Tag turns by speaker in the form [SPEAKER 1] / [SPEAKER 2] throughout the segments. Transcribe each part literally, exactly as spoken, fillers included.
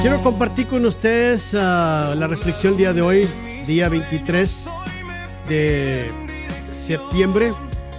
[SPEAKER 1] Quiero compartir con ustedes uh, la reflexión día de hoy, día veintitrés de septiembre.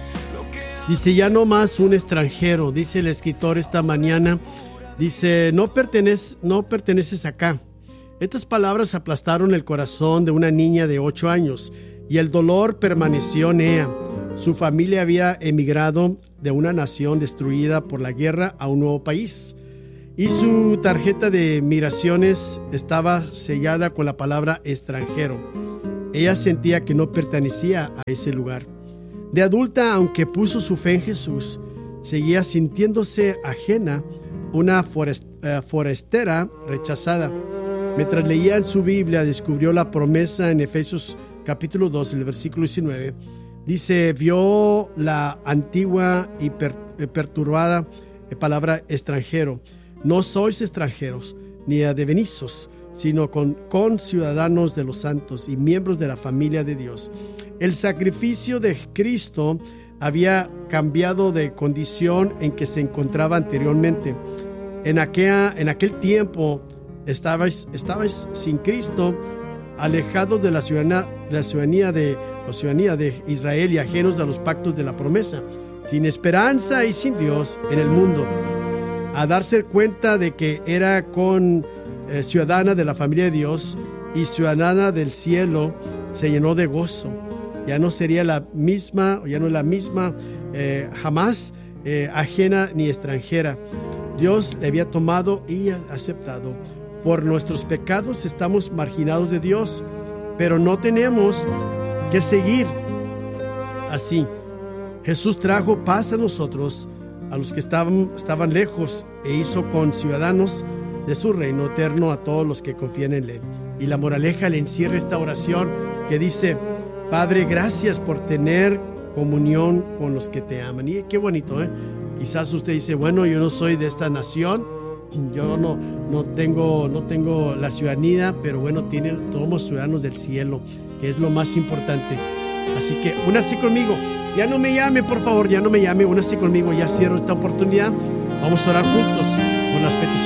[SPEAKER 1] Dice, ya no más un extranjero, dice el escritor esta mañana. Dice, no, pertenec- no perteneces acá. Estas palabras aplastaron el corazón de una niña de ocho años y el dolor permaneció en ella. Su familia había emigrado de una nación destruida por la guerra a un nuevo país. Y su tarjeta de migraciones estaba sellada con la palabra extranjero. Ella sentía que no pertenecía a ese lugar. De adulta, aunque puso su fe en Jesús, seguía sintiéndose ajena, una forest, uh, forastera rechazada. Mientras leía en su Biblia, descubrió la promesa en Efesios capítulo dos, el versículo diecinueve. Dice, vio la antigua y per, eh, perturbada eh, palabra extranjero. No sois extranjeros, ni advenizos, sino con, con ciudadanos de los santos y miembros de la familia de Dios. El sacrificio de Cristo había cambiado de condición en que se encontraba anteriormente. En, aquella, en aquel tiempo estabais, estabais sin Cristo, alejados de la ciudadanía, de la ciudadanía de, la ciudadanía de Israel y ajenos a los pactos de la promesa, sin esperanza y sin Dios en el mundo. A darse cuenta de que era con eh, ciudadana de la familia de Dios y ciudadana del cielo, se llenó de gozo. Ya no sería la misma, ya no es la misma, eh, jamás eh, ajena ni extranjera. Dios le había tomado y aceptado. Por nuestros pecados estamos marginados de Dios, pero no tenemos que seguir así. Jesús trajo paz a nosotros, a los que estaban, estaban lejos, e hizo con ciudadanos de su reino eterno a todos los que confían en Él. Y la moraleja le encierra esta oración que dice, Padre, gracias por tener comunión con los que te aman. Y qué bonito, ¿eh? Quizás usted dice, bueno, yo no soy de esta nación, yo no, no, tengo, no tengo la ciudadanía, pero bueno, tiene, somos ciudadanos del cielo, que es lo más importante. Así que únase conmigo. Ya no me llame, por favor, ya no me llame, únase conmigo, ya cierro esta oportunidad. Vamos a orar juntos por las peticiones.